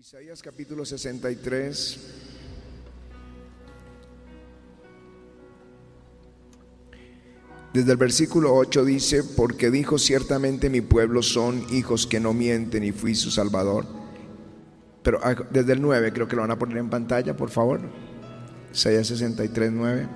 Isaías capítulo 63. Desde el versículo 8 dice: porque dijo ciertamente mi pueblo son hijos que no mienten y fui su salvador. Pero desde el 9 creo que lo van a poner en pantalla, por favor. Isaías 63, 9.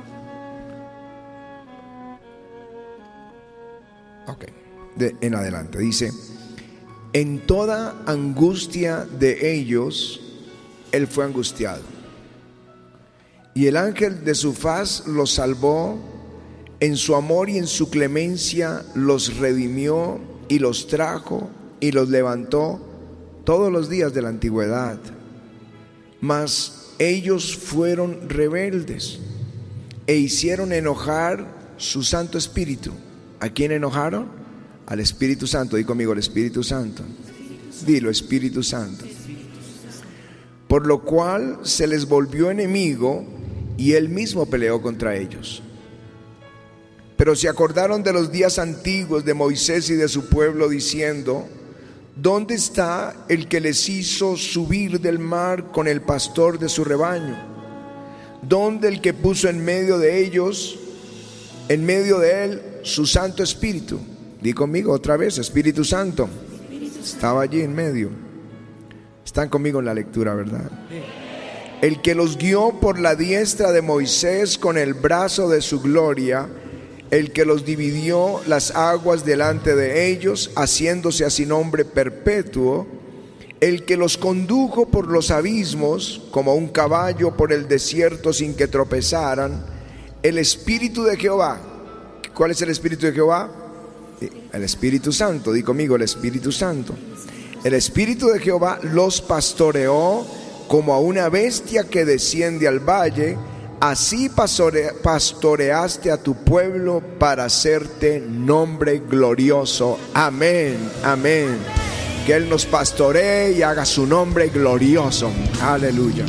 Ok, en adelante dice: en toda angustia de ellos, él fue angustiado, y el ángel de su faz los salvó. En su amor y en su clemencia los redimió y los trajo y los levantó todos los días de la antigüedad. Mas ellos fueron rebeldes e hicieron enojar su Santo Espíritu. ¿A quién enojaron? Al Espíritu Santo. Di conmigo: el Espíritu Santo. Dilo: Espíritu Santo. Por lo cual se les volvió enemigo y él mismo peleó contra ellos. Pero se acordaron de los días antiguos de Moisés y de su pueblo, diciendo: ¿dónde está el que les hizo subir del mar con el pastor de su rebaño? ¿Dónde el que puso en medio de ellos, en medio de él, su Santo Espíritu? Di conmigo otra vez: Espíritu Santo. Estaba allí en medio. Están conmigo en la lectura, ¿verdad? El que los guió por la diestra de Moisés con el brazo de su gloria, el que los dividió las aguas delante de ellos, haciéndose así nombre perpetuo, el que los condujo por los abismos como un caballo por el desierto sin que tropezaran, el Espíritu de Jehová. ¿Cuál es el Espíritu de Jehová? El Espíritu Santo. Di conmigo: el Espíritu Santo. El Espíritu de Jehová los pastoreó como a una bestia que desciende al valle. Así pastoreaste a tu pueblo para hacerte nombre glorioso. Amén, amén. Que Él nos pastoree y haga su nombre glorioso. Aleluya.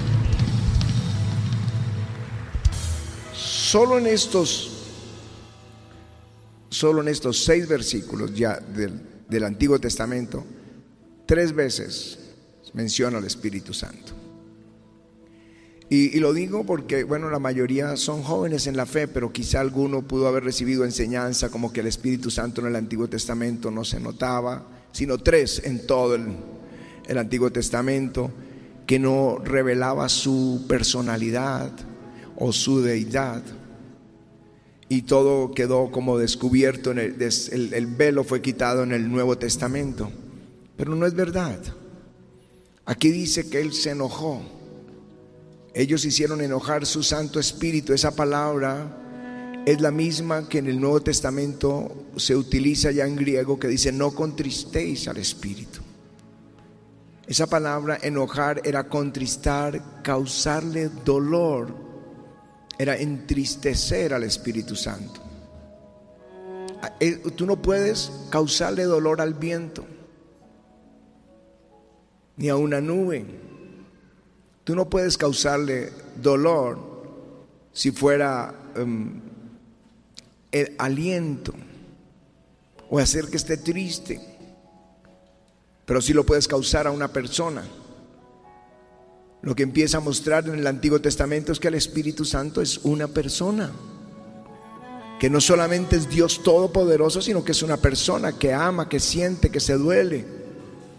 Solo en estos 6 versículos ya del Antiguo Testamento, 3 veces menciona al Espíritu Santo. Y lo digo porque, bueno, la mayoría son jóvenes en la fe, pero quizá alguno pudo haber recibido enseñanza como que el Espíritu Santo en el Antiguo Testamento no se notaba, sino 3 en todo el Antiguo Testamento, que no revelaba su personalidad o su deidad. Y todo quedó como descubierto, el velo fue quitado en el Nuevo Testamento. Pero no es verdad. Aquí dice que Él se enojó. Ellos hicieron enojar su Santo Espíritu. Esa palabra es la misma que en el Nuevo Testamento se utiliza ya en griego, que dice: no contristéis al Espíritu. Esa palabra enojar era contristar, causarle dolor, era entristecer al Espíritu Santo. Tú no puedes causarle dolor al viento, ni a una nube. Tú no puedes causarle dolor si fuera el aliento o hacer que esté triste, pero sí lo puedes causar a una persona. Lo que empieza a mostrar en el Antiguo Testamento es que el Espíritu Santo es una persona, que no solamente es Dios Todopoderoso, sino que es una persona que ama, que siente, que se duele,